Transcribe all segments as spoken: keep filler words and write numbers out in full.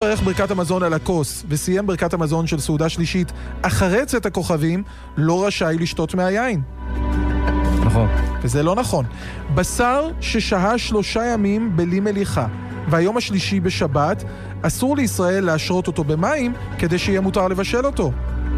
ברך ברכת המזון על הכוס וסיים ברכת המזון של סעודה שלישית אחרי צאת הכוכבים, לא רשאי לשתות מהיין. נכון. וזה לא נכון. בשר ששהה שלושה ימים בלי מליחה והיום השלישי בשבת, אסור לישראל להשרות אותו במים כדי שיהיה מותר לבשל אותו.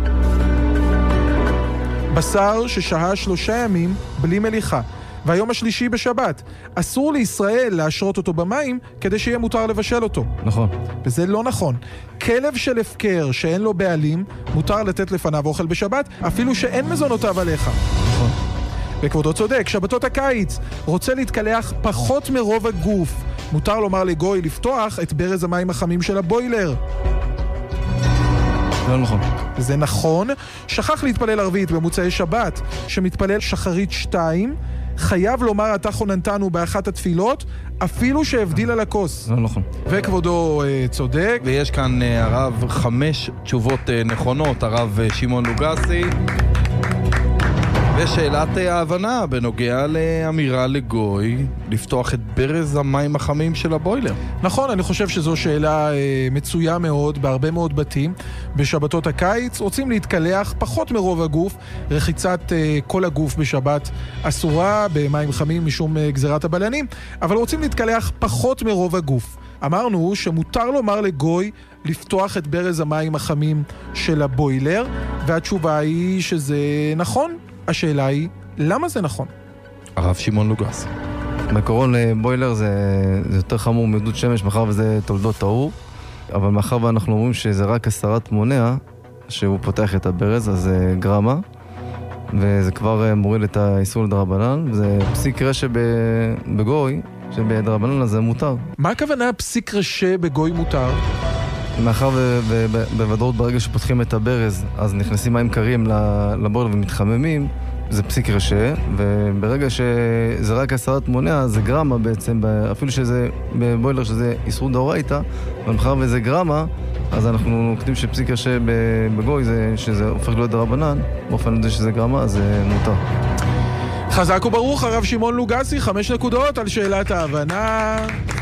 בשר ששהה שלושה ימים בלי מליחה והיום השלישי בשבת, אסור לישראל להשרות אותו במים כדי שיהיה מותר לבשל אותו. נכון. וזה לא נכון. כלב של הפקר שאין לו בעלים, מותר לתת לפניו אוכל בשבת, אפילו שאין מזונותיו עליך. נכון. וכבודו צודק, שבתות הקיץ, רוצה להתקלח פחות מרוב הגוף, מותר לומר לגוי לפתוח את ברז המים החמים של הבוילר. לא נכון. זה נכון. שכח להתפלל ערבית במוצאי שבת, שמתפלל שחרית שתיים, חייב לומר אתה חוננתנו באחת התפילות, אפילו שהבדיל על הכוס. לא נכון. וכבודו uh, צודק. ויש כאן uh, הרב חמש תשובות uh, נכונות, הרב uh, שמעון לוגסי. ושאלת ההבנה בנוגע לאמירה לגוי לפתוח את ברז המים החמים של הבוילר. נכון, אני חושב שזו שאלה אה, מצויה מאוד בהרבה מאוד בתים. בשבתות הקיץ רוצים להתקלח פחות מרוב הגוף, רחיצת אה, כל הגוף בשבת אסורה במים חמים משום אה, גזירת הבלנים, אבל רוצים להתקלח פחות מרוב הגוף. אמרנו שמותר לומר לגוי לפתוח את ברז המים החמים של הבוילר, והתשובה היא שזה נכון. השאלה היא, למה זה נכון? הרב שמעון לוגסי. בעיקרון בוילר זה, זה יותר חמור מעדות שמש, מאחר וזה תולדות האור, אבל מאחר ואנחנו אומרים שזה רק הסרת מונע, שהוא פותח את הברז, אז זה גרמה, וזה כבר מוריד את האיסור לדרבנן, וזה פסיק רשע בגוי, שבדרבנן הזה מותר. מה הכוונה פסיק רשע בגוי מותר? מאחר ובוודאות ברגע שפותחים את הברז, אז נכנסים מים קרים לבוילר ומתחממים, זה פסיק רשע, וברגע שזה רק הסרת מונע, זה גרמה בעצם, אפילו שזה בבוילר שזה איסור דאורייתא, ומאחר וזה גרמה, אז אנחנו נוקטים שפסיק רשע בגוי, זה, שזה הופך להיות דרבנן, באופן הזה שזה גרמה, אז זה מותר. חזק וברוך, הרב שמעון לוגסי, חמש נקודות על שאלת ההבנה.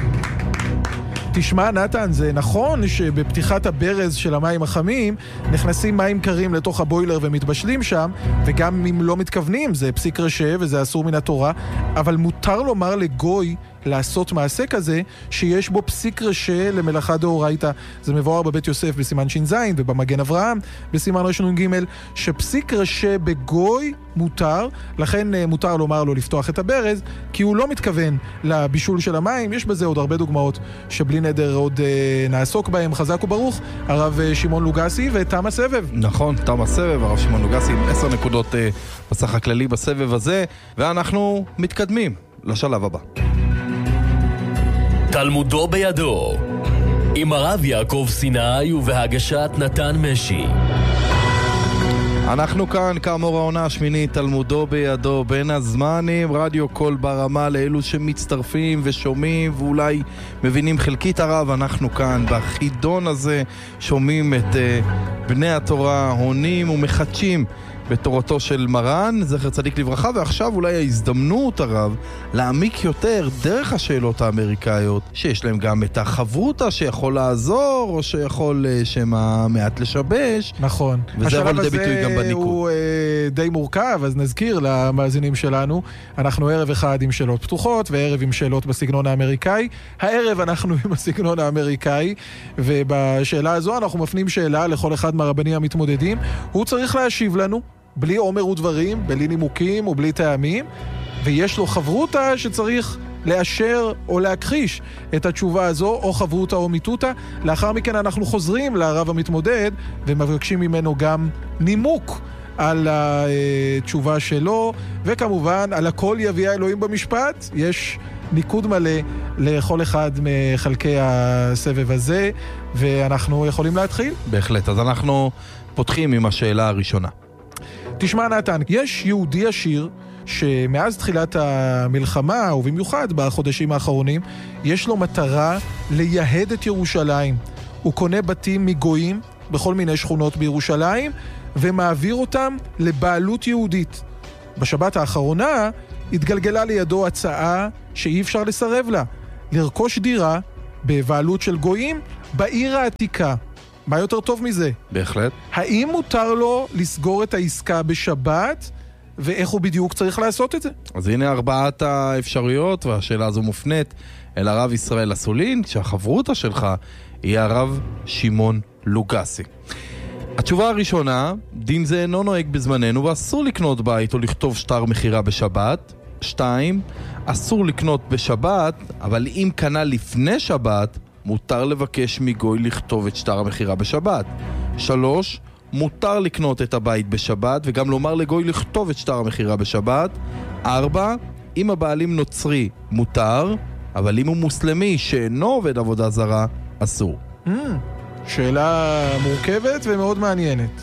תשמע נתן, זה נכון שבפתיחת הברז של המים החמים נכנסים מים קרים לתוך הבוילר ומתבשלים שם, וגם אם לא מתכוונים זה פסיק רשע וזה אסור מן התורה, אבל מותר לומר לגוי לעשות מעשה כזה שיש בו פסיק רשע למלאכה דאורייתא. זה מבואר בבית יוסף בסימן ש"ז ובמגן אברהם בסימן רנ"ג, שפסיק רשע בגוי מותר, לכן מותר לומר לו לפתוח את הברז, כי הוא לא מתכוון לבישול של המים. יש בזה עוד הרבה דוגמאות שבלי נדר עוד אה, נעסוק בהם. חזק וברוך, הרב שמעון לוגסי, ותם הסבב. נכון, תם הסבב, הרב שמעון לוגסי עם עשר נקודות אה, בסך הכללי בסבב הזה, ואנחנו מתקדמים לשלב הבא. תלמודו בידו, עם הרב יעקב סיני ובהגשת נתן משי. אנחנו כאן כאמור העונה השמינית, תלמודו בידו, בין הזמנים, רדיו קול ברמה לאלו שמצטרפים ושומעים ואולי מבינים חלקית הרב. אנחנו כאן בחידון הזה שומעים את uh, בני התורה עונים ומחדשים בתורתו של מרן, זכר צדיק לברכה, ועכשיו אולי ההזדמנות הרב להעמיק יותר דרך השאלות האמריקאיות, שיש להם גם את החברותה שיכול לעזור, או שיכול שמה מעט לשבש. נכון. וזה יכול לידי ביטוי גם בניקוד. השלב הזה הוא אה, די מורכב, אז נזכיר למאזינים שלנו, אנחנו ערב אחד עם שאלות פתוחות, וערב עם שאלות בסגנון האמריקאי. הערב אנחנו עם הסגנון האמריקאי, ובשאלה הזו אנחנו מפנים שאלה לכל אחד מהרבנים המתמודדים. הוא צריך להשיב לנו, בלי עומר ודברים, בלי נימוקים ובלי טעמים, ויש לו חברותה שצריך לאשר או להכחיש את התשובה הזו, או חברותה או מיתותה. לאחר מכן אנחנו חוזרים לרב המתמודד ומבקשים ממנו גם נימוק על התשובה שלו, וכמובן על הכל יביא האלוהים במשפט. יש ניקוד מלא לכל אחד מחלקי הסבב הזה, ואנחנו יכולים להתחיל. בהחלט, אז אנחנו פותחים עם השאלה הראשונה. תשמע נתן, יש יהודי עשיר שמאז תחילת המלחמה, ובמיוחד בחודשים האחרונים, יש לו מטרה לייהד את ירושלים. הוא קונה בתים מגויים בכל מיני שכונות בירושלים, ומעביר אותם לבעלות יהודית. בשבת האחרונה התגלגלה לידו הצעה שאי אפשר לסרב לה, לרכוש דירה בבעלות של גויים, בעיר העתיקה, מה יותר טוב מזה? בהחלט. האם מותר לו לסגור את העסקה בשבת, ואיך הוא בדיוק צריך לעשות את זה? אז הנה ארבעת האפשרויות, והשאלה הזו מופנית אל הרב ישראל אסולין, שהחברותה שלך היא הרב שמעון לוגסי. התשובה הראשונה, דין זה אינו נוהג בזמננו ואסור לקנות בית או לכתוב שטר מחירה בשבת. שתיים, אסור לקנות בשבת, אבל אם קנה לפני שבת, מותר לבקש מגוי לכתוב את שטר המחירה בשבת. שלוש, מותר לקנות את הבית בשבת וגם לומר לגוי לכתוב את שטר המחירה בשבת. ארבע, אם הבעלים נוצרי מותר, אבל אם הוא מוסלמי שאינו עובד עבודה זרה, אסור. Mm, שאלה מורכבת ומאוד מעניינת.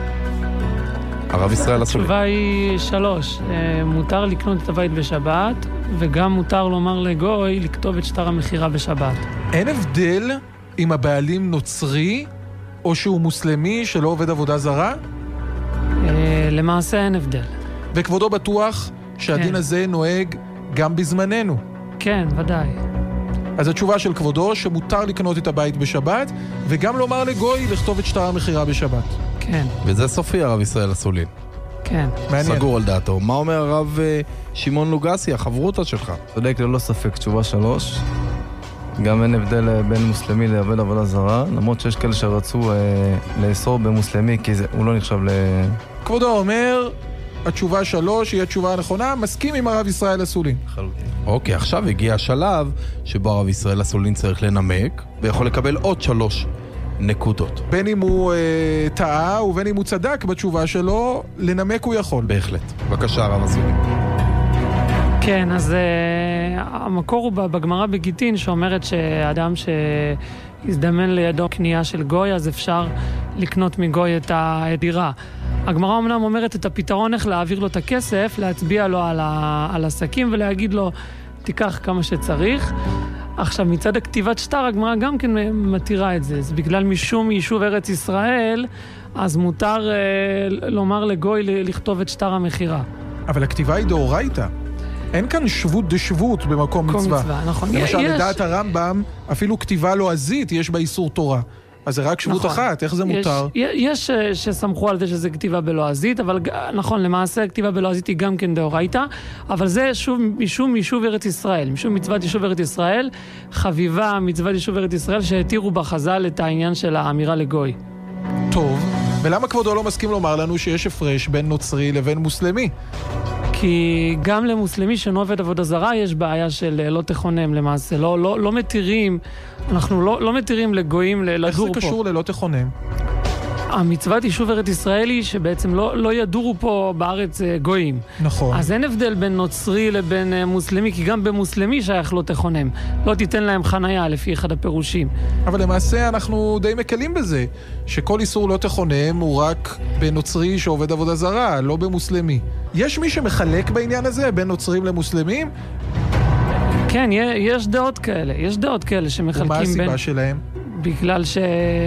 הרב ישראל אסולין. התשובה היא שלוש. מותר לקנות את הבית בשבת, וגם מותר לומר לגוי לכתוב את שטר המחירה בשבת. אין הבדל אם הבעלים נוצרי או שהוא מוסלמי שלא עובד עבודה זרה? למעשה אין הבדל. וכבודו בטוח שהדין כן. הזה נוהג גם בזמננו? כן, ודאי. אז התשובה של כבודו שמותר לקנות את הבית בשבת, וגם לומר לגוי לכתוב את שטר המחירה בשבת. כן. וזה סופי הרב ישראל אסולין. כן. מעניין. סגור על דעתו. מה אומר הרב שמעון לוגסי, החברותה שלך? צודק ללא ספק, תשובה שלוש. גם אין הבדל בין מוסלמי לעובד עבודה זרה, למרות שיש כאלה שרצו אה, לאסור במוסלמי, כי זה, הוא לא נחשב ל... כבודו אומר, התשובה שלוש היא התשובה הנכונה, מסכים עם הרב ישראל אסולין. אוקיי, עכשיו הגיע השלב שבו הרב ישראל אסולין צריך לנמק, ויכול לקבל עוד שלוש נקודות. בין אם הוא אה, טעה ובין אם הוא צדק בתשובה שלו, לנמק הוא יכול. בהחלט. בבקשה, הרב אסולין. כן, אז uh, המקור הוא בגמרא בגיטין שאומרת שאדם שהזדמן לידו קנייה של גוי, אז אפשר לקנות מגוי את הדירה. הגמרא אמנם אומרת את הפתרון איך להעביר לו את הכסף, להצביע לו על, ה, על עסקים ולהגיד לו תיקח כמה שצריך. עכשיו מצד הכתיבת שטר הגמרא גם כן מתירה את זה. זה בגלל משום יישוב ארץ ישראל, אז מותר uh, לומר לגוי לכתוב את שטר המחירה. אבל הכתיבה היא דאורייתא. אין כאן שבות דשבות במקום מצווה. מצווה, נכון. למשל, יש... לדעת הרמב"ם, אפילו כתיבה לועזית יש בה איסור תורה. אז זה רק שבות נכון. אחת, איך זה יש, מותר? יש שסמכו על זה שזה כתיבה בלועזית, אבל נכון, למעשה כתיבה בלועזית היא גם כן דאורייתא, אבל זה שוב משום יישוב ארץ ישראל, משום מצוות יישוב ארץ ישראל, חביבה מצוות יישוב ארץ ישראל שהתירו בחז"ל את העניין של האמירה לגוי. טוב, ולמה כבודו לא מסכים לומר לנו שיש הפרש בין נוצרי לבין מוסלמי? כי גם למוסלמי שאינו עובד עבודה זרה יש בעיה של לא תכונם למעשה, לא, לא, לא מתירים, אנחנו לא, לא מתירים לגויים לדור פה. איך זה קשור ללא תכונם? המצוות יישוב ארץ ישראלי שבעצם לא, לא ידורו פה בארץ גויים. נכון. אז אין הבדל בין נוצרי לבין מוסלמי, כי גם במוסלמי שייך לא תכונם. לא תיתן להם חנייה לפי אחד הפירושים. אבל למעשה אנחנו די מקלים בזה, שכל איסור לא תכונם הוא רק בנוצרי שעובד עבודה זרה, לא במוסלמי. יש מי שמחלק בעניין הזה בין נוצרים למוסלמים? כן, יש דעות כאלה. יש דעות כאלה שמחלקים בין... ומה הסיבה בין... שלהם? בגלל ש...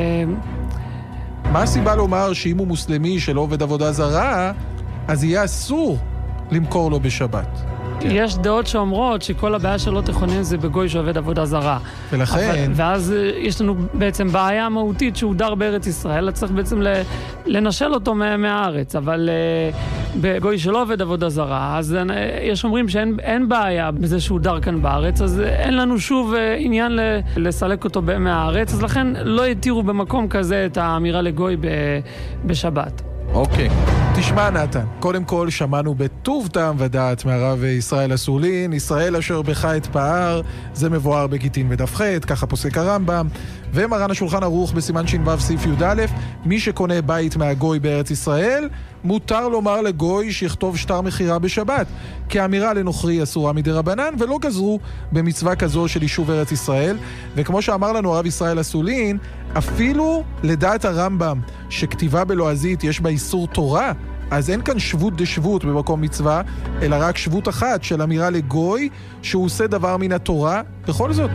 מה הסיבה לומר שאם הוא מוסלמי שלא עובד עבודה זרה, אז יהיה אסור למכור לו בשבת? יש דעות שאומרות שכל הבעיה שלא תכונן זה בגוי שעובד עבודה זרה. ולכן... אבל, ואז יש לנו בעצם בעיה מהותית שהוא דר בארץ ישראל, צריך בעצם לנשל אותו מהארץ, אבל בגוי שלא עובד עבודה זרה, אז יש אומרים שאין אין בעיה בזה שהוא דר כאן בארץ, אז אין לנו שוב עניין לסלק אותו מהארץ, אז לכן לא יתירו במקום כזה את האמירה לגוי בשבת. אוקיי. תשמע נתן, קודם כל שמענו בטוב טעם ודעת מהרב ישראל אסולין, ישראל אשר בך את פער, זה מבואר בגיטין ודף ח', ככה פוסק הרמב"ם, ומרן השולחן ערוך בסימן ש"ו סעיף י"א, מי שקונה בית מהגוי בארץ ישראל, מותר לומר לגוי שיכתוב שטר מחירה בשבת, כי האמירה לנוכרי אסורה מדרבנן, ולא גזרו במצווה כזו של יישוב ארץ ישראל, וכמו שאמר לנו הרב ישראל אסולין, אפילו לדעת הרמב"ם שכתיבה בלועזית יש בה איסור תורה, אז אין כאן שבות דשבות במקום מצווה, אלא רק שבות אחת של אמירה לגוי שהוא עושה דבר מן התורה. בכל זאת,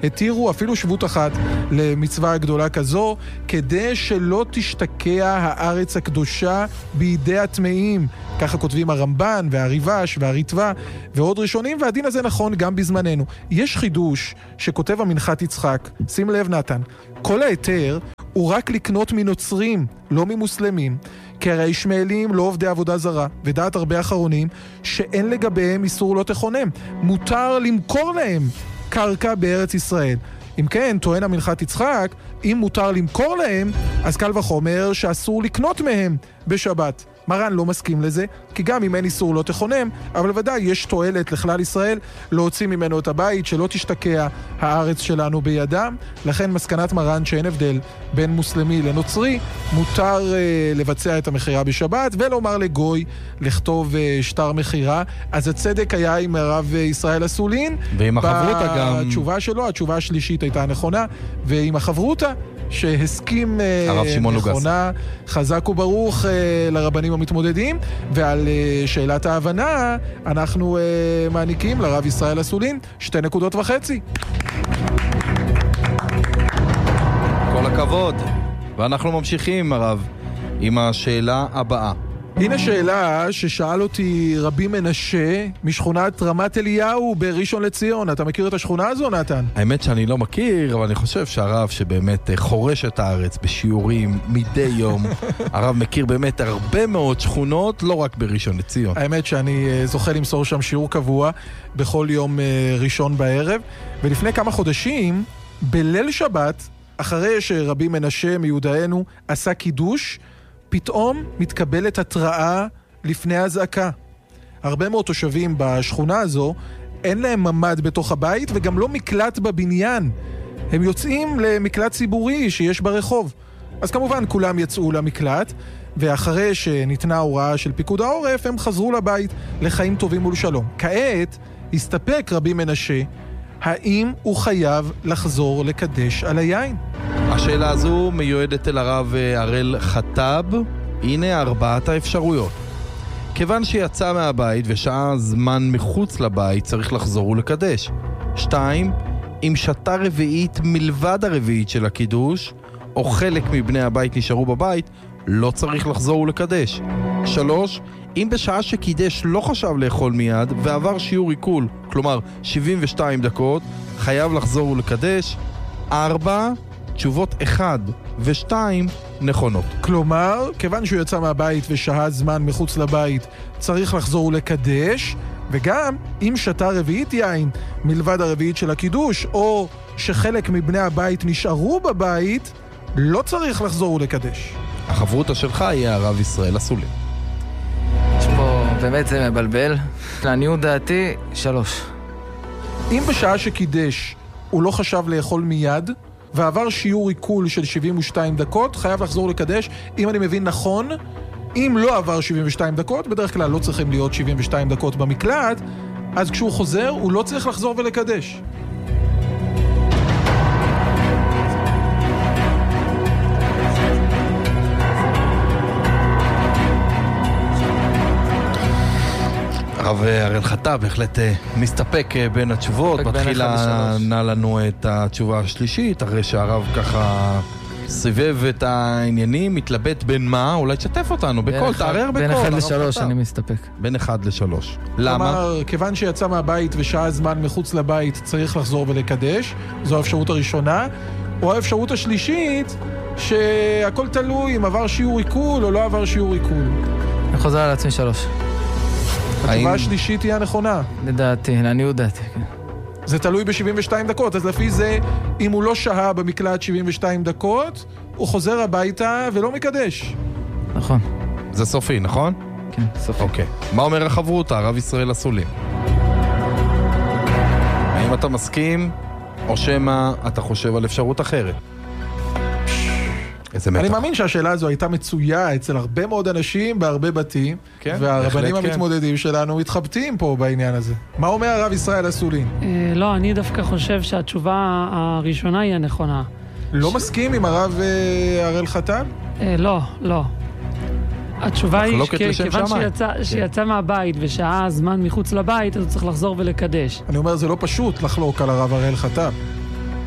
התירו אפילו שבות אחת למצווה גדולה כזו, כדי שלא תשתקע הארץ הקדושה בידי הטמאים. ככה כותבים הרמב"ן והריבש והריטב"א ועוד ראשונים, והדין הזה נכון גם בזמננו. יש חידוש שכותב המנחת יצחק, שים לב נתן, כל היתר הוא רק לקנות מנוצרים, לא ממוסלמים, כי הרי הישמעאלים לא עובדי עבודה זרה, ודעת הרבה אחרונים שאין לגביהם איסור לא תכונם, מותר למכור להם קרקע בארץ ישראל. אם כן, טוען המנחת יצחק, אם מותר למכור להם, אז קל וחומר שאסור לקנות מהם בשבת. מרן לא מסכים לזה, כי גם אם אין איסור לא תכונם, אבל ודאי יש תועלת לכלל ישראל להוציא ממנו את הבית, שלא תשתקע הארץ שלנו בידם. לכן מסקנת מרן שאין הבדל בין מוסלמי לנוצרי, מותר uh, לבצע את המחירה בשבת, ולומר לגוי לכתוב uh, שטר מחירה. אז הצדק היה עם הרב ישראל אסולין. ועם החברותה גם. התשובה שלו, התשובה השלישית הייתה נכונה, ועם החברותה, שהסכים נכונה, חזק וברוך לרבנים המתמודדים. ועל שאלת ההבנה אנחנו מעניקים לרב ישראל אסולין שתי נקודות וחצי. כל הכבוד. ואנחנו ממשיכים, הרב, עם השאלה הבאה. הנה שאלה ששאל אותי רבי מנשה משכונת רמת אליהו בראשון לציון. אתה מכיר את השכונה הזו, נתן? האמת שאני לא מכיר, אבל אני חושב שהרב שבאמת חורש את הארץ בשיעורים מדי יום, הרב מכיר באמת הרבה מאוד שכונות, לא רק בראשון לציון. האמת שאני זוכה למסור שם שיעור קבוע בכל יום ראשון בערב, ולפני כמה חודשים, בליל שבת, אחרי שרבי מנשה מיודענו עשה קידוש, פתאום מתקבלת התראה לפני הזעקה. הרבה מאוד תושבים בשכונה הזו, אין להם ממד בתוך הבית וגם לא מקלט בבניין. הם יוצאים למקלט ציבורי שיש ברחוב. אז כמובן כולם יצאו למקלט, ואחרי שניתנה הוראה של פיקוד העורף, הם חזרו לבית לחיים טובים ולשלום. כעת הסתפק רבי מנשה, האם הוא חייב לחזור לקדש על היין? השאלה הזו מיועדת אל הרב הראל חטאב. הנה ארבעת האפשרויות. כיוון שיצא מהבית ושעה זמן מחוץ לבית, צריך לחזור ולקדש. שתיים, אם שתה רביעית מלבד הרביעית של הקידוש, או חלק מבני הבית נשארו בבית, לא צריך לחזור ולקדש. שלוש, אם בשעה שקידש לא חשב לאכול מיד ועבר שיעור עיכול, כלומר שבעים ושתיים דקות, חייב לחזור ולקדש. ארבע, תשובות אחד ושתיים נכונות. כלומר, כיוון שהוא יצא מהבית ושהה זמן מחוץ לבית, צריך לחזור ולקדש, וגם אם שתה רביעית יין מלבד הרביעית של הקידוש, או שחלק מבני הבית נשארו בבית, לא צריך לחזור ולקדש. החברותה שלך יהיה הרב ישראל אסולין. יש פה באמת זה מבלבל. לעניות דעתי, שלוש. אם בשעה שקידש הוא לא חשב לאכול מיד, ועבר שיעור עיכול של שבעים ושתיים דקות, חייב לחזור לקדש. אם אני מבין נכון, אם לא עבר שבעים ושתיים דקות, בדרך כלל לא צריכים להיות שבעים ושתיים דקות במקלט, אז כשהוא חוזר הוא לא צריך לחזור ולקדש. הרב הראל חטאב בהחלט מסתפק בין התשובות. בתחילה נע לנו את התשובה השלישית, אחרי שהרב ככה סבב את העניינים, מתלבט בין מה, אולי תשתף אותנו בכל, תערר בכל. בין אחד לשלוש אני מסתפק. בין אחד לשלוש. למה? כלומר, כיוון שיצא מהבית ושעה זמן מחוץ לבית צריך לחזור ולקדש, זו האפשרות הראשונה. או האפשרות השלישית, שהכל תלוי אם עבר שיעור עיכול או לא עבר שיעור עיכול. אני חוזר על עצמי שלוש. התשובה השלישית היא הנכונה. לדעתי, לעניות דעתי, כן. זה תלוי ב-שבעים ושתיים דקות, אז לפי זה, אם הוא לא שהה במקלט שבעים ושתיים דקות, הוא חוזר הביתה ולא מקדש. נכון. זה סופי, נכון? כן, סופי. אוקיי. מה אומר החברותה, הרב ישראל אסולין? האם אתה מסכים, או שמה אתה חושב על אפשרות אחרת? אני מאמין שהשאלה הזו הייתה מצויה אצל הרבה מאוד אנשים בהרבה בתים, כן, והרבנים כן. המתמודדים שלנו מתחבטים פה בעניין הזה. מה אומר הרב ישראל אסולין? אה, לא, אני דווקא חושב שהתשובה הראשונה היא הנכונה. לא ש... מסכים עם הרב אה, הראל חטאב? אה, לא, לא. התשובה היא שכיוון שיצא, כן. שיצא מהבית ושעה זמן מחוץ לבית, אז הוא צריך לחזור ולקדש. אני אומר, זה לא פשוט לחלוק על הרב הראל חטאב.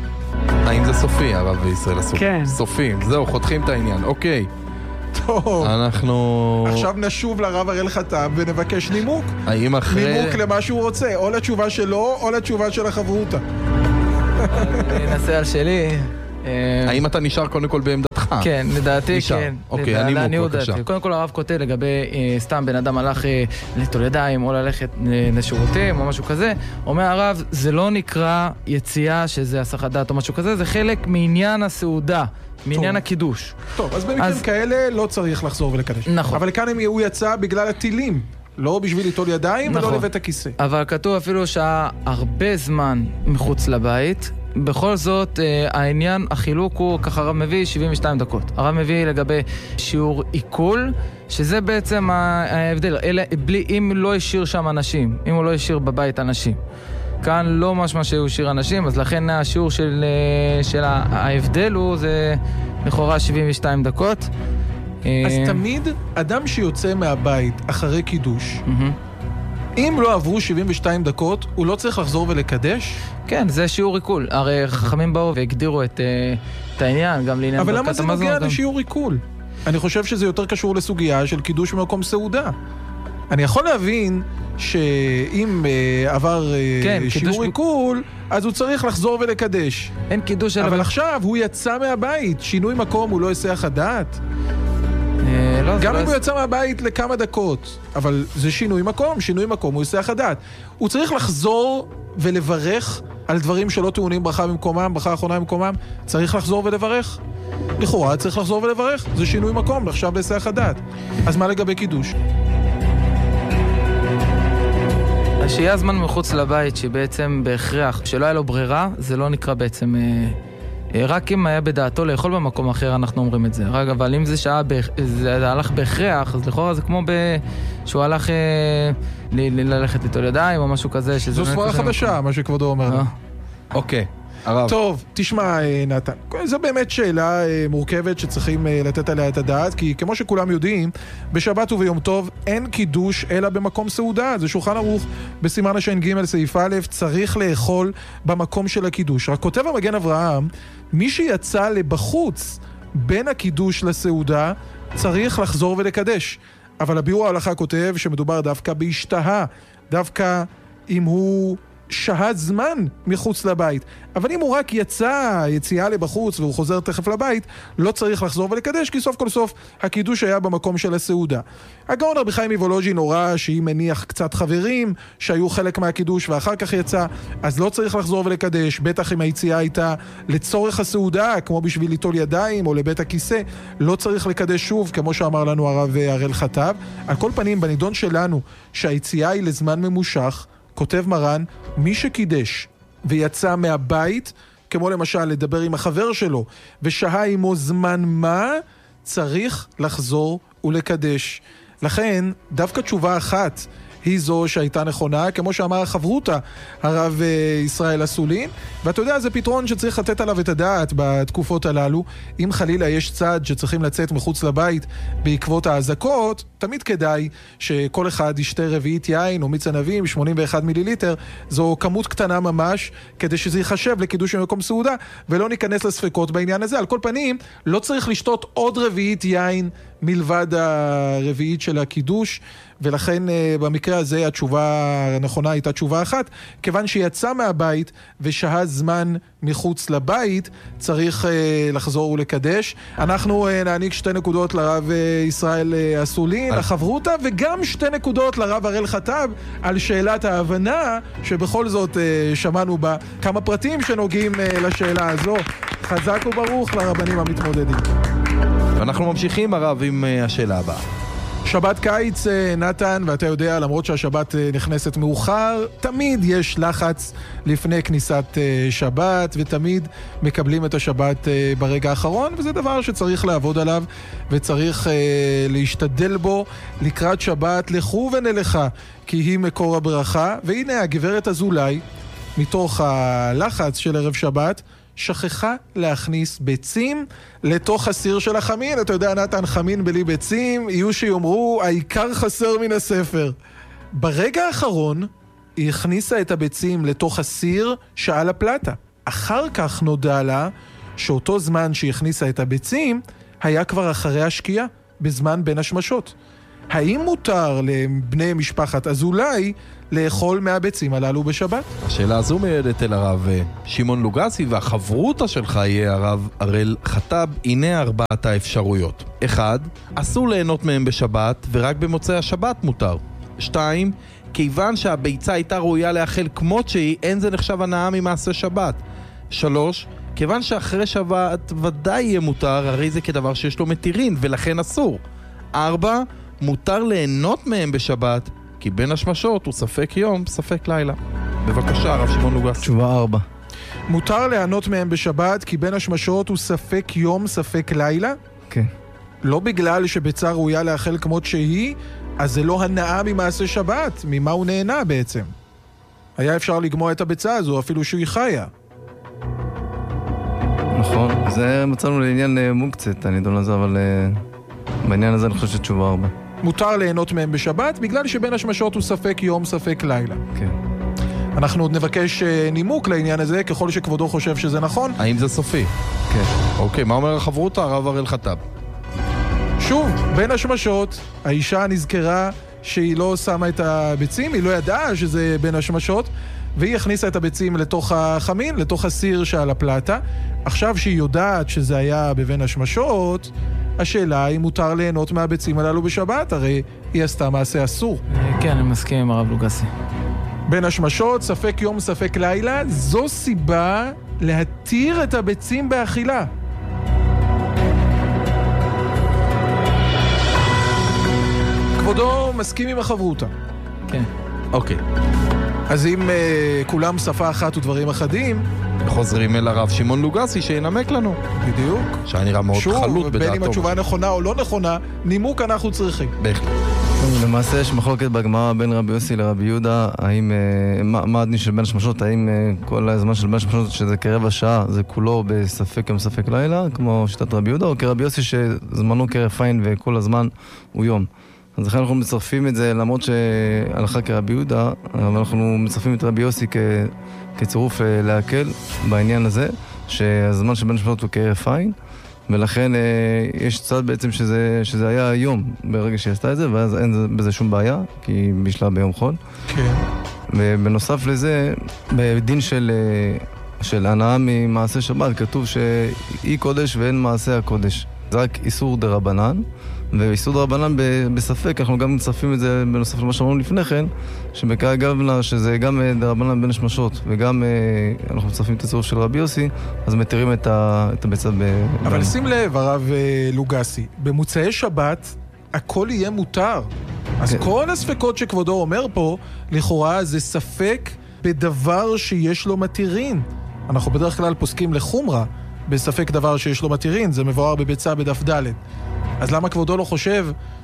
האם זה סופי, הרב בישראל הסופי? כן. סופי, זהו, חותכים את העניין, אוקיי. טוב. אנחנו... עכשיו נשוב לרב הראל חטב ונבקש נימוק. האם אחרי... נימוק למה שהוא רוצה, או לתשובה שלו, או לתשובה של החברותה. אני אנסה על שלי. האם אתה נשאר קודם כל בעמדתך? כן, לדעתי נשאר. כן. אוקיי, הנימוק בבקשה. קודם כל הרב כותב לגבי אה, סתם בן אדם הלך אה, לטול ידיים או ללכת אה, לשירותים או משהו כזה, אומר הרב, זה לא נקרא יציאה שזה הסחת דעת או משהו כזה, זה חלק מעניין הסעודה, מעניין טוב. הקידוש. טוב, אז במקרים אז... כאלה לא צריך לחזור ולקדש. נכון. אבל כאן הוא יצא בגלל הטילים, לא בשביל ליטול ידיים נכון. ולא לבית הכיסא. אבל כתוב אפילו שעה הרבה זמן מחוץ לבית, בכל זאת, העניין, החילוק הוא, ככה הרב מביא, שבעים ושתיים דקות. הרב מביא לגבי שיעור עיכול, שזה בעצם ההבדל, אלא, בלי, אם לא השאיר שם אנשים, אם הוא לא השאיר בבית אנשים. כאן לא משמע שהוא השאיר אנשים, אז לכן השיעור של, של ההבדל הוא, זה לכאורה שבעים ושתיים דקות. אז תמיד אדם שיוצא מהבית אחרי קידוש, אם לא עברו שבעים ושתיים דקות, הוא לא צריך לחזור ולקדש? כן, זה שיעור עיכול. הרי חכמים באו והגדירו את, את העניין, גם לעניין אבל למה ברכת זה המזון. נוגע גם... לשיעור עיכול? אני חושב שזה יותר קשור לסוגיה של קידוש במקום סעודה. אני יכול להבין שאם uh, עבר uh, כן, שיעור ב... עיכול, אז הוא צריך לחזור ולקדש. אין קידוש אבל אלא... עכשיו הוא יצא מהבית, שינוי מקום הוא לא יסח הדעת. לא, גם לא אם הוא יש... יצא מהבית לכמה דקות, אבל זה שינוי מקום, שינוי מקום, הוא יסח הדעת. הוא צריך לחזור ולברך על דברים שלא טעונים ברכה במקומם, ברכה האחרונה במקומם, צריך לחזור ולברך. לכאורה צריך לחזור ולברך, זה שינוי מקום, עכשיו לסח הדעת. אז מה לגבי קידוש? השהייה זמן מחוץ לבית, שהיא בעצם בהכרח, שלא היה לו ברירה, זה לא נקרא בעצם... רק אם היה בדעתו לאכול במקום אחר, אנחנו אומרים את זה. רק, אבל אם זה שעה, זה הלך בהכרח, אז לכאורה זה כמו ב... שהוא הלך אה, ל- ללכת ליטול ידיים או משהו כזה. זו סברה חדשה, מה שכבודו אומר. אוקיי, הרב. טוב, תשמע, נתן. זו באמת שאלה מורכבת שצריכים לתת עליה את הדעת, כי כמו שכולם יודעים, בשבת וביום טוב אין קידוש אלא במקום סעודה. זה שולחן ערוך בסימן הש"ג ג' סעיף א', צריך לאכול במקום של הקידוש. רק כותב המגן אברהם, מי שיצא לבחוץ בין הקידוש לסעודה, צריך לחזור ולקדש. אבל הביאור ההלכה כותב שמדובר דווקא בהשתהה, דווקא אם הוא שהה זמן מחוץ לבית. אבל אם הוא רק יצא, יציאה לבחוץ והוא חוזר תכף לבית, לא צריך לחזור ולקדש, כי סוף כל סוף הקידוש היה במקום של הסעודה. הגאון רבי חיים מוולוז'ין הורה שהיא מניח קצת חברים שהיו חלק מהקידוש ואחר כך יצא, אז לא צריך לחזור ולקדש, בטח אם היציאה הייתה לצורך הסעודה, כמו בשביל ליטול ידיים או לבית הכיסא, לא צריך לקדש שוב, כמו שאמר לנו הרב הראל חטב. על כל פנים, בנידון שלנו, שהיציאה היא לזמן ממושך, כותב מרן, מי שקידש ויצא מהבית, כמו למשל לדבר עם החבר שלו, ושהה עמו זמן מה, צריך לחזור ולקדש. לכן, דווקא תשובה אחת היא זו שהייתה נכונה, כמו שאמר החברותה, הרב ישראל אסולין, ואתה יודע, זה פתרון שצריך לתת עליו את הדעת בתקופות הללו. אם חלילה יש צד שצריכים לצאת מחוץ לבית בעקבות האזעקות, תמיד כדאי שכל אחד ישתה רביעית יין או מיץ ענבים, שמונים ואחד מיליליטר, זו כמות קטנה ממש, כדי שזה ייחשב לקידוש במקום סעודה, ולא ניכנס לספקות בעניין הזה. על כל פנים, לא צריך לשתות עוד רביעית יין מלבד הרביעית של הקידוש, ולכן במקרה הזה התשובה הנכונה הייתה תשובה אחת, כיוון שיצא מהבית ושהה זמן מחוץ לבית, צריך לחזור ולקדש. אנחנו נעניק שתי נקודות לרב ישראל אסולין, לחברותה, וגם שתי נקודות לרב הראל חטב על שאלת ההבנה, שבכל זאת שמענו בה כמה פרטים שנוגעים לשאלה הזו. חזק וברוך לרבנים המתמודדים. אנחנו ממשיכים הרב עם השאלה הבאה. שבת קיץ, נתן, ואתה יודע, למרות שהשבת נכנסת מאוחר, תמיד יש לחץ לפני כניסת שבת, ותמיד מקבלים את השבת ברגע האחרון, וזה דבר שצריך לעבוד עליו, וצריך להשתדל בו לקראת שבת. לכו ונלכה, כי היא מקור הברכה. והנה הגברת אזולאי, מתוך הלחץ של ערב שבת, שכחה להכניס ביצים לתוך הסיר של החמין. אתה יודע, נתן, חמין בלי ביצים, יהיו שיאמרו, העיקר חסר מן הספר. ברגע האחרון, היא הכניסה את הביצים לתוך הסיר שעל הפלטה. אחר כך נודע לה שאותו זמן שהיא הכניסה את הביצים, היה כבר אחרי השקיעה, בזמן בין השמשות. האם מותר לבני משפחת אזולאי לאכול מהביצים הללו בשבת? השאלה הזו מיועדת אל הרב שמעון לוגסי, והחברותה שלך יהיה הרב הראל חטב. הנה ארבעת האפשרויות. אחד, אסור ליהנות מהם בשבת, ורק במוצאי השבת מותר. שתיים, כיוון שהביצה הייתה ראויה לאכל כמות שהיא, אין זה נחשב הנאה ממעשה שבת. שלוש, כיוון שאחרי שבת ודאי יהיה מותר, הרי זה כדבר שיש לו מתירין, ולכן אסור. ארבע, מותר ליהנות מהם בשבת, כי בין השמשות הוא ספק יום, ספק לילה. בבקשה, הרב שמעון לוגסי. תשובה ארבע. מותר ליהנות מהם בשבת, כי בין השמשות הוא ספק יום, ספק לילה? כן. לא בגלל שביצה ראויה לאכל כמות שהיא, אז זה לא הנאה ממעשה שבת. ממה הוא נהנה בעצם? היה אפשר לגמוע את הביצה הזו, אפילו שהיא חיה. נכון, זה מצאנו לעניין מוקצת, אני דון לזה, אבל בעניין הזה אני חושב שתשובה ארבע. מותר ליהנות מהם בשבת, בגלל שבין השמשות הוא ספק יום, ספק לילה. כן. אנחנו עוד נבקש נימוק לעניין הזה, ככל שכבודו חושב שזה נכון. האם זה סופי? כן. אוקיי, מה אומר החברותה, הרב הראל חטב? שוב, בין השמשות, האישה נזכרה שהיא לא שמה את הביצים, היא לא ידעה שזה בין השמשות, והיא הכניסה את הביצים לתוך החמין, לתוך הסיר שעל הפלטה. עכשיו שהיא יודעת שזה היה בבין השמשות, השאלה היא מותר ליהנות מהביצים הללו בשבת, הרי היא עשתה מעשה אסור. כן, אני מסכים עם הרב לוגסי. בין השמשות, ספק יום, ספק לילה, זו סיבה להתיר את הביצים באכילה. כבודו מסכים עם החברותה. כן. אוקיי. אז אם uh, כולם שפה אחת ודברים אחדים, חוזרים אל הרב שמעון לוגסי שינמק לנו. בדיוק. שהיה נראה מאוד שוב, חלוט בדעתו. בין אם התשובה נכונה או לא נכונה, נימוק אנחנו צריכים. בהחלט. למעשה יש מחלוקת בגמרא בין רבי יוסי לרבי יהודה, האם, מה, מה הדין של בין השמשות, האם כל הזמן של בין השמשות שזה כרבע שעה, זה כולו בספק יום ספק לילה, כמו שיטת רבי יהודה, או כרבי יוסי שזמנו כרף עין וכל הזמן הוא יום. אז לכן אנחנו מצרפים את זה, למרות שהלכה כרבי יהודה, אבל אנחנו מצרפים את רבי יוסי כ, כצירוף להקל בעניין הזה, שהזמן של בין השמשות הוא כרף עין, ולכן אה, יש צד בעצם שזה, שזה היה היום ברגע שהיא עשתה את זה, ואז אין בזה שום בעיה, כי היא בישלה ביום חול. כן. ובנוסף לזה, בדין של, של הנאה ממעשה שבת, כתוב שהיא קודש ואין מעשה הקודש. זה רק איסור דרבנן, ואיסור דרבנן בספק, אנחנו גם מצרפים את זה בנוסף למה שאמרנו לפני כן, שבקרה גבנה, שזה גם דרבנן בין השמשות, וגם אנחנו מצרפים את הצירוף של רבי יוסי, אז מתירים את, ה, את הביצה ב... אבל שים לב, הרב לוגסי, במוצאי שבת הכל יהיה מותר. אז כן. כל הספקות שכבודו אומר פה, לכאורה זה ספק בדבר שיש לו מתירין. אנחנו בדרך כלל פוסקים לחומרה, בספק דבר שיש לו מתירין, זה מבואר בביצה בדף ד'. אז למה כבודו לא חושב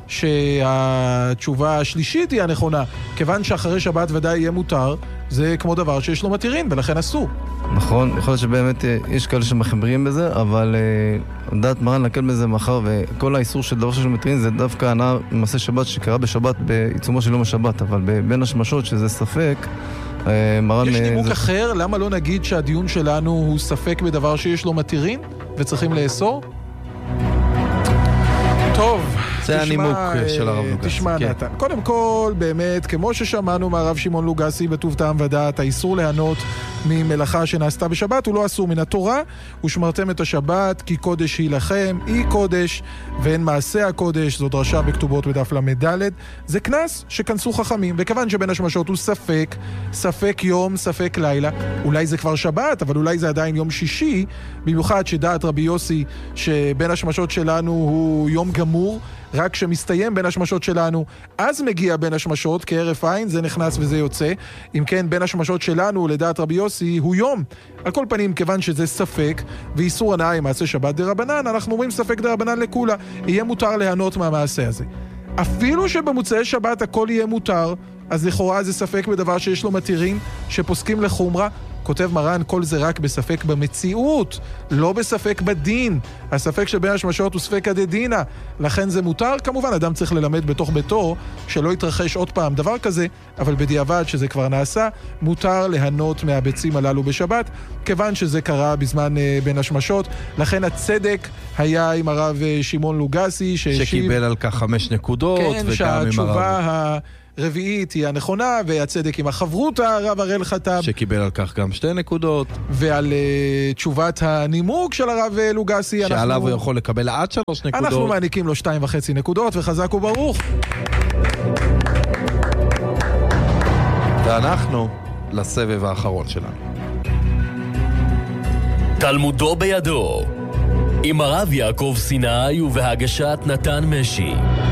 שהתשובה השלישית היא הנכונה? כיוון שאחרי שבת ודאי יהיה מותר, זה כמו דבר שיש לו מתירין, ולכן אסור. נכון, יכול להיות שבאמת יש כאלה שמחברים בזה, אבל דעת מרן להקל בזה מחר, וכל האיסור של דבר שיש לו מתירין זה דווקא הנאה מעשה שבת שקרה בשבת בעיצומו של יום השבת, אבל בין השמשות שזה ספק, מרן... יש נימוק זה... אחר? למה לא נגיד שהדיון שלנו הוא ספק בדבר שיש לו מתירין וצריכים לאסור? טוב, זה הנימוק של הרב לוגסי. תשמע כן. נתן, קודם כל באמת, כמו ששמענו מהרב שמעון לוגסי בטוב טעם ודעת, האיסור ליהנות ממלאכה שנעשתה בשבת הוא לא אסור מן התורה, ושמרתם את השבת כי קודש היא לכם, היא קודש ואין מעשה הקודש, זו דרשה בכתובות בדף למד, זה כנס שכנסו חכמים, וכיוון שבין השמשות הוא ספק, ספק יום, ספק לילה, אולי זה כבר שבת, אבל אולי זה עדיין יום שישי, במיוחד שדעת רבי יוסי שבין השמשות שלנו הוא יום גמור, רק שמסתיים בין השמשות שלנו, אז מגיע בין השמשות, כערף עין, זה נכנס וזה יוצא. אם כן, בין השמשות שלנו, לדעת רבי יוסי, הוא יום. על כל פנים, כיוון שזה ספק, ואיסור הנאה עם מעשה שבת דרבנן, אנחנו אומרים ספק דרבנן לכולה. יהיה מותר ליהנות מהמעשה הזה. אפילו שבמוצאי שבת הכל יהיה מותר, אז לכאורה זה ספק בדבר שיש לו מתירים שפוסקים לחומרה. כותב מרן, כל זה רק בספק במציאות, לא בספק בדין. הספק שבין השמשות הוא ספק הדדינה, לכן זה מותר. כמובן, אדם צריך ללמד בתוך ביתו, שלא יתרחש עוד פעם דבר כזה, אבל בדיעבד שזה כבר נעשה, מותר ליהנות מהביצים הללו בשבת, כיוון שזה קרה בזמן uh, בין השמשות. לכן הצדק היה עם הרב שמעון לוגסי, שהשיב, שקיבל על כך חמש נקודות, כן, שהתשובה ה... רביעית היא הנכונה, והצדק עם החברות הרב הראל חטב, שקיבל על כך גם שתי נקודות, ועל uh, תשובת הנימוק של הרב לוגסי, שעליו אנחנו... הוא יכול לקבל עד שלוש נקודות. אנחנו מעניקים לו שתיים וחצי נקודות, וחזק וברוך. ואנחנו לסבב האחרון שלנו. תלמודו בידו, עם הרב יעקב סיני ובהגשת נתן משי.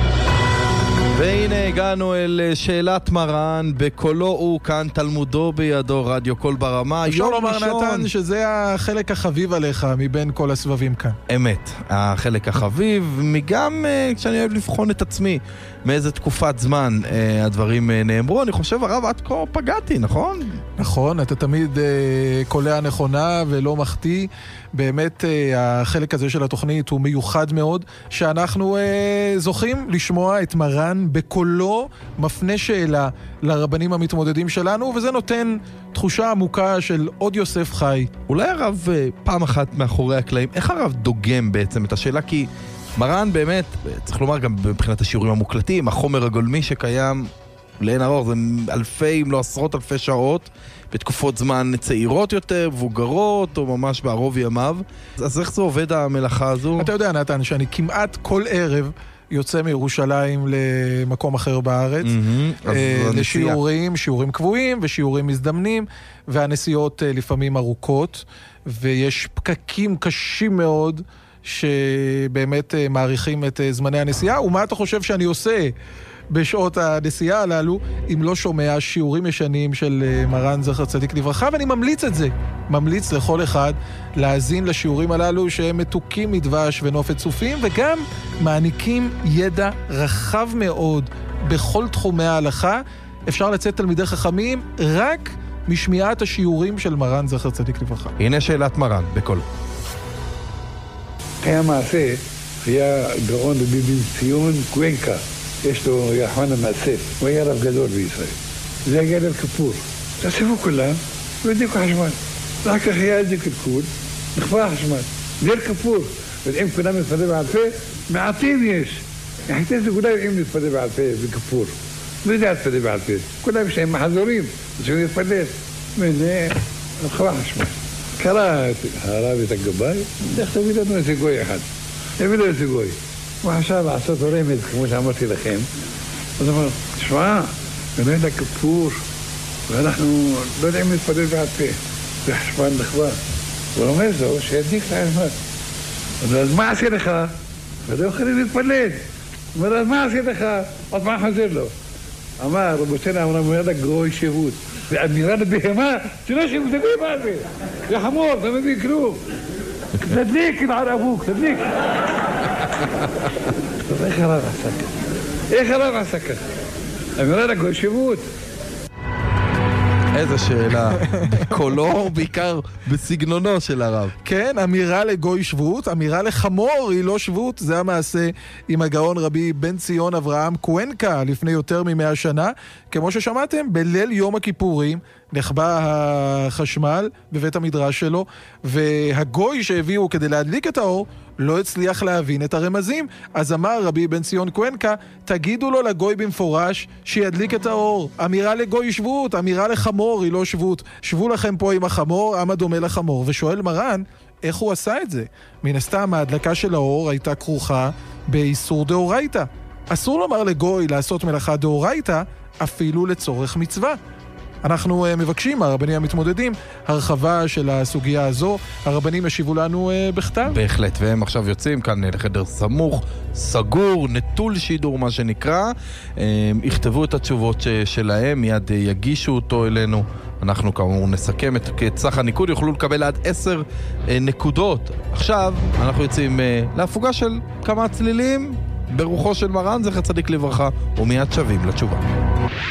והנה הגענו אל שאלת מרן, בקולו הוא כאן, תלמודו בידו, רדיו קול ברמה. אפשר לומר נתן שזה החלק החביב עליך מבין כל הסבבים כאן. אמת, החלק החביב, גם כשאני אוהב לבחון את עצמי מאיזה תקופת זמן הדברים נאמרו, אני חושב הרב עד כה פגעתי, נכון? נכון, אתה תמיד קולע נכונה ולא מחטיא. באמת החלק הזה של התוכנית הוא מיוחד מאוד, שאנחנו זוכים לשמוע את מרן בקולו מפנה שאלה לרבנים המתמודדים שלנו, וזה נותן תחושה עמוקה של עוד יוסף חי. אולי הרב פעם אחת מאחורי הקלעים, איך הרב דוגם בעצם את השאלה? כי מרן באמת, צריך לומר גם מבחינת השיעורים המוקלטים, החומר הגולמי שקיים לאין ארוך, זה אלפי, אם לא עשרות אלפי שעות, בתקופות זמן צעירות יותר, מבוגרות, או ממש בערוב ימיו. אז איך זה עובד המלאכה הזו? אתה יודע, נתן, שאני כמעט כל ערב יוצא מירושלים למקום אחר בארץ, Mm-hmm. אז אה, זו לשיעורים, שיעורים קבועים ושיעורים מזדמנים, והנסיעות אה, לפעמים ארוכות, ויש פקקים קשים מאוד, שבאמת אה, מעריכים את אה, זמני הנסיעה. ומה אתה חושב שאני עושה בשעות הנסיעה הללו, אם לא שומע שיעורים ישנים של מרן זכר צדיק לברכה? ואני ממליץ את זה, ממליץ לכל אחד להאזין לשיעורים הללו שהם מתוקים מדבש ונופת צופים, וגם מעניקים ידע רחב מאוד בכל תחומי ההלכה. אפשר לצאת תלמידי חכמים רק משמיעת השיעורים של מרן זכר צדיק לברכה. הנה שאלת מרן, בקול. היה מעשה, היה גאון רבי בן ציון קוונקה, יש לו יחמן המאסף, הוא היה רב גדול בישראל. זה הגיע ליל כיפור. תאספו כולם והדליקו חשמל. ואחר כך היה הדליק אלכול, נכבה החשמל. ליל כיפור, יודעים כולם להתפלל בעל פה? מעטים יש. יחייתי זה כולם יודעים להתפלל בעל פה בכיפור. לא יודע להתפלל בעל פה. כולם יש להם מחזורים, אז הוא להתפלל. והנה, נכבה החשמל. קרא הרב את הגבאי, איך תביא לנו איזה גוי אחד. תביא לו איזה גוי. הוא חשב לעשות רמז, כמו שאמרתי לכם. אז הוא אמר, תשמע, בליל הכיפור, ואנחנו לא יודעים להתפלל בעל פה. וחשמל נכבה. הוא אומר זו, שידליק את החשמל. אז מה עשי לך? ולא יכולים להתפלל. הוא אומר, אז מה עשי לך? עוד מה חוזר לו? אמר, רבותינו, אמרנו, מיד הגוי שירות. ואמירה לבהמה, שלא שירות, תדליק מה זה? זה חמור, לא מבין כלום. תדליק, נער אבוק, תדליק. אז איך הרב עשה ככה? איך הרב עשה ככה? אמירה לגוי שירות. איזה שאלה. בקולו, בעיקר בסגנונו של הרב. כן, אמירה לגוי שבות, אמירה לחמור היא לא שבות. זה המעשה עם הגאון רבי בן ציון אברהם קוונקה לפני יותר ממאה שנה. כמו ששמעתם, בליל יום הכיפורים נחבא החשמל בבית המדרש שלו, והגוי שהביאו כדי להדליק את האור לא הצליח להבין את הרמזים. אז אמר רבי בן ציון קוונקה, תגידו לו לגוי במפורש שידליק את האור. אמירה לגוי שבות, אמירה לחמור היא לא שבות. שבו לכם פה עם החמור, עם הדומה לחמור. ושואל מרן, איך הוא עשה את זה? מן הסתם ההדלקה של האור הייתה כרוכה באיסור דאורייתא. אסור לומר לגוי לעשות מלאכה דאורייתא אפילו לצורך מצווה. אנחנו uh, מבקשים מהרבנים המתמודדים הרחבה של הסוגיה הזו. הרבנים ישיבו לנו uh, בכתב. בהחלט, והם עכשיו יוצאים כאן לחדר סמוך, סגור, נטול שידור מה שנקרא. הם יכתבו את התשובות ש- שלהם, מיד uh, יגישו אותו אלינו. אנחנו כאמור נסכם את, את סך הניקוד, יוכלו לקבל עד עשר uh, נקודות. עכשיו אנחנו יוצאים uh, להפוגה של כמה צלילים ברוחו של מרן זכר צדיק לברכה, ומיד שווים לתשובה.